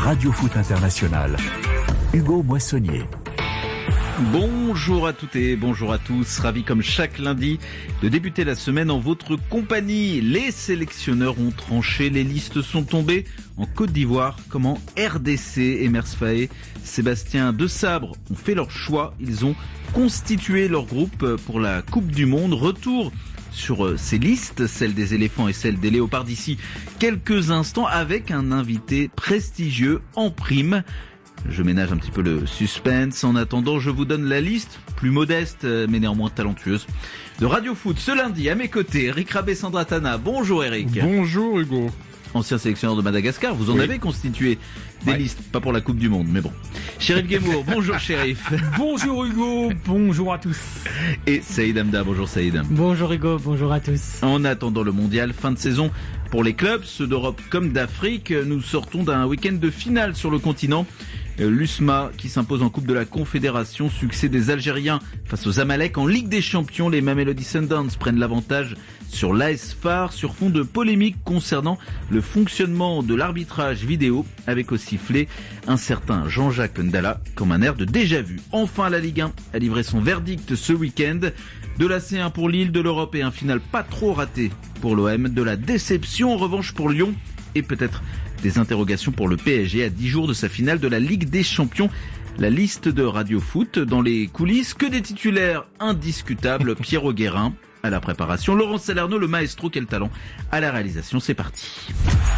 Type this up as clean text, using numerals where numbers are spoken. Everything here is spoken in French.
Radio Foot International. Hugo Moissonnier. Bonjour à toutes et bonjour à tous, ravi comme chaque lundi de débuter la semaine en votre compagnie. Les sélectionneurs ont tranché, les listes sont tombées en Côte d'Ivoire comme en RDC. Emers Faé, Sébastien Desabre ont fait leur choix, ils ont constitué leur groupe pour la Coupe du Monde. Retour sur ces listes, celle des éléphants et celle des léopards d'ici quelques instants avec un invité prestigieux en prime. Je ménage un petit peu le suspense. En attendant, je vous donne la liste, plus modeste mais néanmoins talentueuse, de Radio Foot. Ce lundi, à mes côtés, Eric Rabé-Sandratana. Bonjour Eric. Bonjour Hugo. Ancien sélectionneur de Madagascar, vous en avez constitué des listes, pas pour la Coupe du Monde, mais bon. Chérif Guémour, bonjour Chérif. Bonjour Hugo, bonjour à tous. Et Saïd Hamda, bonjour Saïd. Bonjour Hugo, bonjour à tous. En attendant le mondial, fin de saison pour les clubs, ceux d'Europe comme d'Afrique, nous sortons d'un week-end de finale sur le continent. L'USMA qui s'impose en Coupe de la Confédération, succès des Algériens face aux Amalek en Ligue des Champions. Les Mamelody Sundowns prennent l'avantage sur l'AS FAR sur fond de polémique concernant le fonctionnement de l'arbitrage vidéo avec au sifflet un certain Jean-Jacques Ndala comme un air de déjà-vu. Enfin, la Ligue 1 a livré son verdict ce week-end. De la C1 pour Lille, de l'Europe et un final pas trop raté pour l'OM, de la déception en revanche pour Lyon et peut-être des interrogations pour le PSG à 10 jours de sa finale de la Ligue des Champions. La liste de Radio Foot dans les coulisses, que des titulaires indiscutables. Pierrot Guérin à la préparation, Laurent Salerno, le maestro, quel talent, à la réalisation. C'est parti.